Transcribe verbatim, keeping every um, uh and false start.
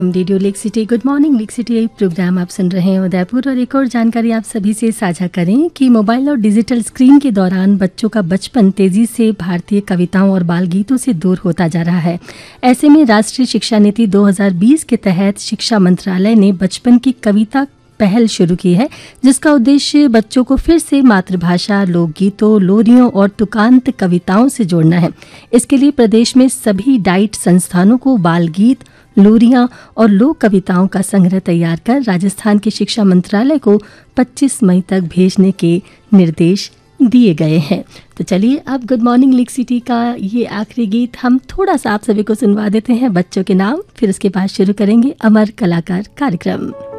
Radio lake city good morning lake city एक programme आप सुन रहे हैं उदयपुर। और एक और जानकारी आप सभी से साझा करें कि मोबाइल और डिजिटल स्क्रीन के दौरान बच्चों का बचपन तेजी से भारतीय कविताओं और बाल गीतों से दूर होता जा रहा है। ऐसे में राष्ट्रीय शिक्षा नीति दो हज़ार बीस के तहत शिक्षा मंत्रालय ने बचपन की कविता पहल शुरू की है, जिसका उद्देश्य बच्चों को फिर से मातृभाषा, लोकगीतों, लोरियों और तुकांत कविताओं से जोड़ना है। इसके लिए प्रदेश में सभी डाइट संस्थानों को बाल गीत, लोरियां और लोक कविताओं का संग्रह तैयार कर राजस्थान के शिक्षा मंत्रालय को पच्चीस मई तक भेजने के निर्देश दिए गए हैं। तो चलिए अब गुड मॉर्निंग लेक सिटी का ये आखिरी गीत हम थोड़ा सा आप सभी को सुनवा देते हैं बच्चों के नाम, फिर उसके बाद शुरू करेंगे अमर कलाकार कार्यक्रम।